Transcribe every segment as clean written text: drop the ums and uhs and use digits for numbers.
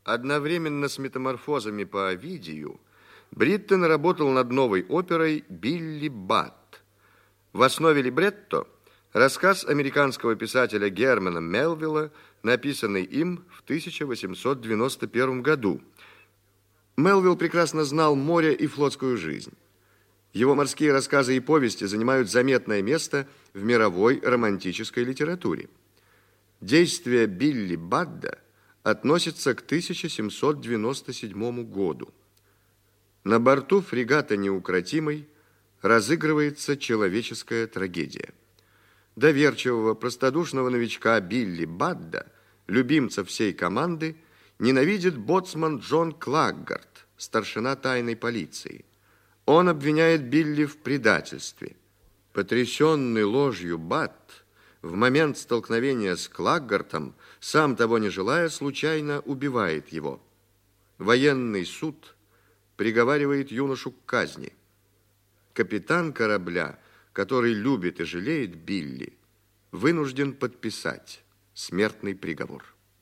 Одновременно с метаморфозами по Овидию Бриттон работал над новой оперой «Билли Батт». В основе либретто рассказ американского писателя Германа Мелвилла, написанный им в 1891 году. Мелвилл прекрасно знал море и флотскую жизнь. Его морские рассказы и повести занимают заметное место в мировой романтической литературе. Действие Билли Батта относится к 1797 году. На борту фрегата «Неукротимый» разыгрывается человеческая трагедия. Доверчивого, простодушного новичка Билли Батта, любимца всей команды, ненавидит боцман Джон Клаггард, старшина тайной полиции. Он обвиняет Билли в предательстве. Потрясенный ложью Батт в момент столкновения с Клаггартом, сам того не желая, случайно убивает его. Военный суд приговаривает юношу к казни. Капитан корабля, который любит и жалеет Билли, вынужден подписать смертный приговор.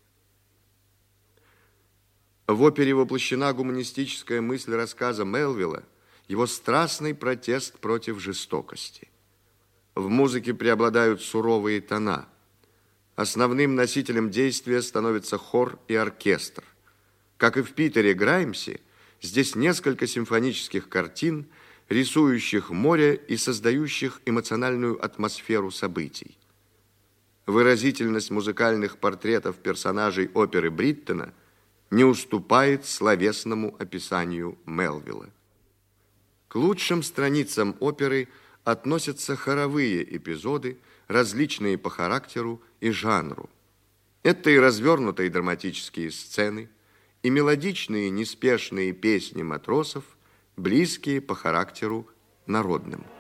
В опере воплощена гуманистическая мысль рассказа Мелвилла, его страстный протест против жестокости. В музыке преобладают суровые тона. Основным носителем действия становится хор и оркестр. Как и в Питере Граймсе, здесь несколько симфонических картин, рисующих море и создающих эмоциональную атмосферу событий. Выразительность музыкальных портретов персонажей оперы Бриттона не уступает словесному описанию Мелвилла. К лучшим страницам оперы относятся хоровые эпизоды, различные по характеру и жанру. Это и развернутые драматические сцены, и мелодичные неспешные песни матросов, близкие по характеру народным.